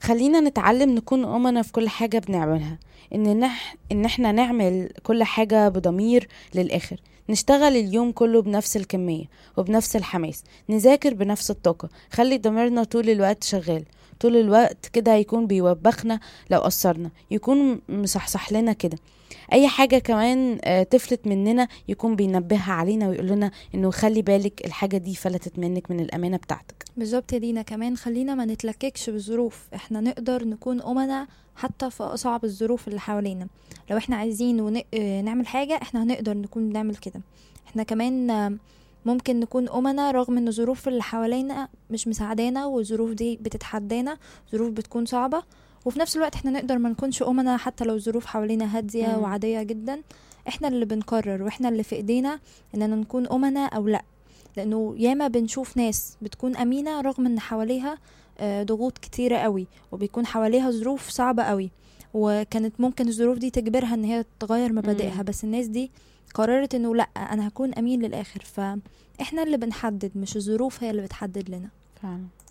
خلينا نتعلم نكون أمنا في كل حاجة بنعملها، إن احنا نعمل كل حاجة بضمير للآخر، نشتغل اليوم كله بنفس الكمية وبنفس الحماس، نذاكر بنفس الطاقة. خلي ضميرنا طول الوقت شغال، طول الوقت كده هيكون بيوبخنا لو قصرنا، يكون مصحصح لنا كده اي حاجة كمان تفلت مننا، يكون بينبهها علينا ويقول لنا انه خلي بالك الحاجة دي فلتت منك من الامانة بتاعتك. بالظبط يا دينا، كمان خلينا ما نتلككش بالظروف، احنا نقدر نكون أمنا حتى في أصعب الظروف اللي حوالينا. لو احنا عايزين نعمل حاجة، احنا هنقدر نكون بنعمل كده. احنا كمان ممكن نكون أمنا رغم ان الظروف اللي حوالينا مش مساعدانا، والظروف دي بتتحدانا، ظروف بتكون صعبة. وفي نفس الوقت احنا نقدر ما نكونش أمنا حتى لو الظروف حوالينا هادية مم. وعادية جدا. احنا اللي بنقرر، واحنا اللي في ايدينا اننا نكون أمنا او لا. لانه ياما بنشوف ناس بتكون امينة رغم ان حواليها ضغوط كتيرة قوي، وبيكون حواليها ظروف صعبة قوي، وكانت ممكن الظروف دي تجبرها ان هي تغير مبادئها، مم. بس الناس دي قررت انه لا، انا هكون امين للاخر. فاحنا اللي بنحدد، مش الظروف هي اللي بتحدد لنا. فعلا.